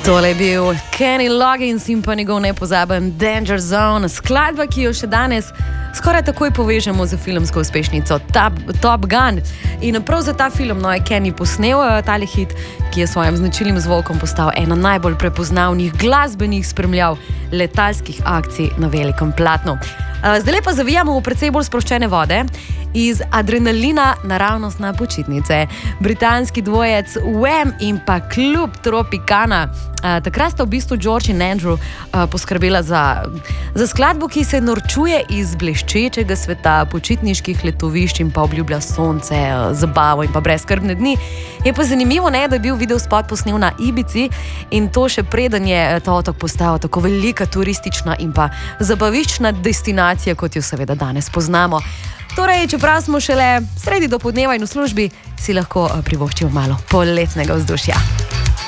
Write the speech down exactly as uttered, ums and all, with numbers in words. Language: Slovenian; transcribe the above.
Tole je bil Kenny Loggins in pa njegov nepozaben Danger Zone, skladba, ki jo še danes skoraj takoj povežemo z filmsko uspešnico Top, Top Gun. In prav za ta film no, je Kenny posnel tale hit, ki je s svojim značilnim zvokom postal ena najbolj prepoznavnih glasbenih spremljav letalskih akcij na velikem platnu. Zdaj pa zavijamo v precej bolj sproščene vode, iz adrenalina naravnost na počitnice. Britanski dvojec Wham in pa klub Tropicana. Takrat sta v bistvu George in Andrew poskrbela za, za skladbo, ki se norčuje iz bleščečega sveta, počitniških letovišč in pa obljublja sonce, zabavo in pa brezskrbne dni. Je pa zanimivo, ne, da je bil videospot posnel na Ibici in to še preden je ta otok postal tako velika turistična in pa zabaviščna destinacija, kot jo seveda danes poznamo. Torej, čeprav smo šele sredi dopoldneva in v službi, si lahko privoščimo malo poletnega vzdušja.